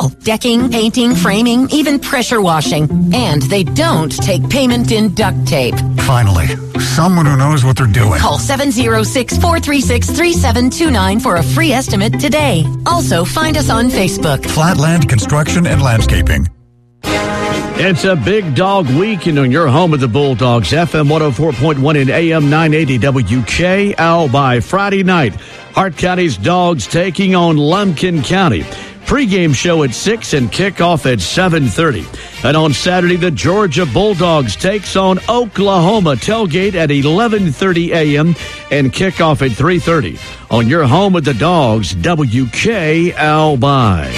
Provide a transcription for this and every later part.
drywall, decking, painting, framing, even pressure washing. And they don't take payment in duct tape. Finally, someone who knows what they're doing. Call 706-436-3729 for a free estimate today. Also, find us on Facebook. Flatland Construction and Landscaping. It's a big dog weekend on your home of the Bulldogs. FM 104.1 and AM 980 WKL by Friday night. Hart County's Dogs taking on Lumpkin County. Pre-game show at 6 and kickoff at 7:30. And on Saturday, the Georgia Bulldogs takes on Oklahoma. Tailgate at 11:30 a.m. and kickoff at 3:30. On your home of the Dogs, WKL by.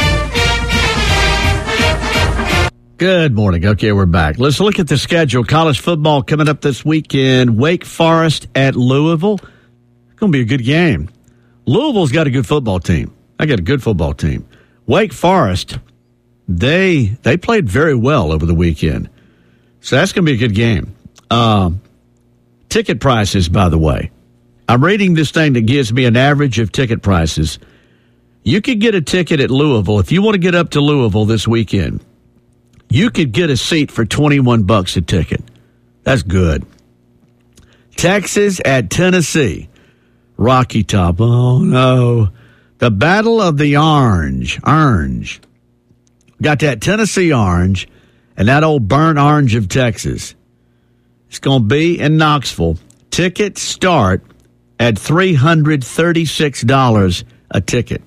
Good morning. Okay, we're back. Let's look at the schedule. College football coming up this weekend. Wake Forest at Louisville. It's going to be a good game. Louisville's got a good football team. I got a good football team. Wake Forest, they played very well over the weekend. So that's going to be a good game. Ticket prices, by the way. I'm reading this thing that gives me an average of ticket prices. You could get a ticket at Louisville. If you want to get up to Louisville this weekend, you could get a seat for $21 a ticket. That's good. Texas at Tennessee. Rocky Top. Oh, no. The Battle of the Orange. Got that Tennessee Orange and that old burnt orange of Texas. It's going to be in Knoxville. Tickets start at $336 a ticket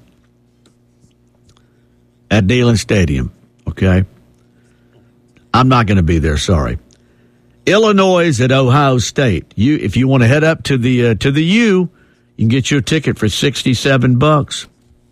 at Neyland Stadium. Okay? I'm not going to be there, sorry. Illinois at Ohio State. If you want to head up to the U, you can get your ticket for $67.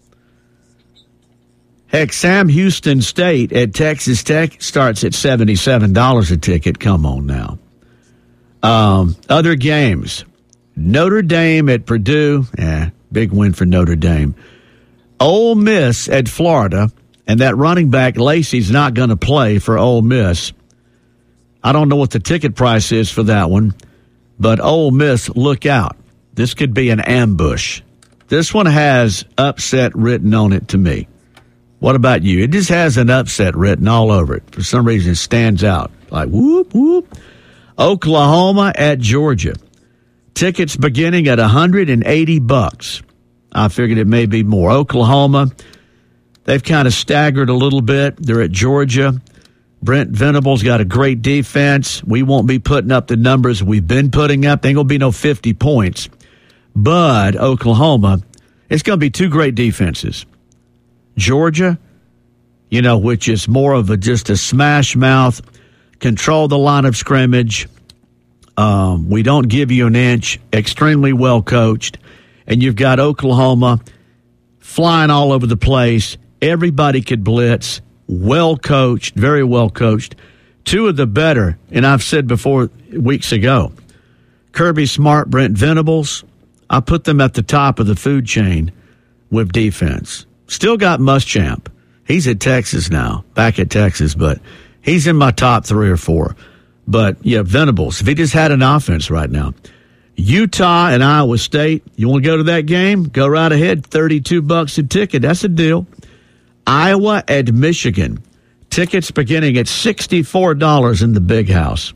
Heck, Sam Houston State at Texas Tech starts at $77 a ticket. Come on now. Other games. Notre Dame at Purdue. Big win for Notre Dame. Ole Miss at Florida. And that running back, Lacey's not going to play for Ole Miss. I don't know what the ticket price is for that one. But Ole Miss, look out. This could be an ambush. This one has upset written on it to me. What about you? It just has an upset written all over it. For some reason, it stands out. Like, whoop, whoop. Oklahoma at Georgia. Tickets beginning at $180. I figured it may be more. Oklahoma, they've kind of staggered a little bit. They're at Georgia. Brent Venables got a great defense. We won't be putting up the numbers we've been putting up. There ain't going to be no 50 points. But Oklahoma, it's going to be two great defenses. Georgia, which is more of just a smash mouth, control the line of scrimmage. We don't give you an inch, extremely well coached. And you've got Oklahoma flying all over the place. Everybody could blitz, well coached, very well coached. Two of the better, and I've said before weeks ago, Kirby Smart, Brent Venables, I put them at the top of the food chain with defense. Still got Muschamp. He's at Texas now, back at Texas, but he's in my top 3 or 4. But, yeah, Venables, if he just had an offense right now. Utah and Iowa State, you want to go to that game? Go right ahead, $32 a ticket. That's a deal. Iowa at Michigan. Tickets beginning at $64 in the Big House.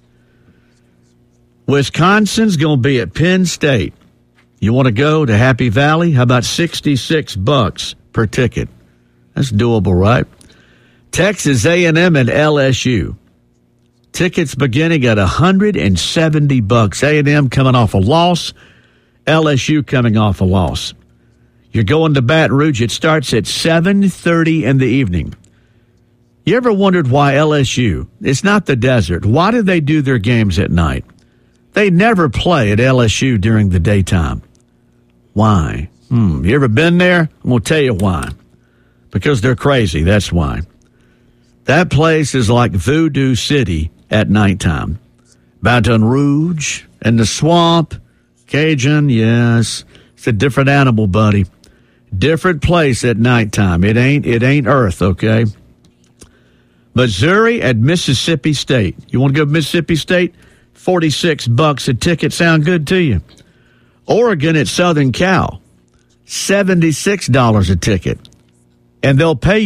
Wisconsin's going to be at Penn State. You want to go to Happy Valley? How about $66 per ticket? That's doable, right? Texas A&M and LSU. Tickets beginning at $170. A&M coming off a loss. LSU coming off a loss. You're going to Baton Rouge. It starts at 7:30 in the evening. You ever wondered why LSU? It's not the desert. Why do they do their games at night? They never play at LSU during the daytime. Why? You ever been there? I'm going to tell you why. Because they're crazy, that's why. That place is like Voodoo City at nighttime. Baton Rouge and the Swamp, Cajun, yes. It's a different animal, buddy. Different place at nighttime. It ain't Earth, okay? Missouri at Mississippi State. You want to go to Mississippi State? $46 a ticket. Sound good to you? Oregon at Southern Cal. $76 a ticket. And they'll pay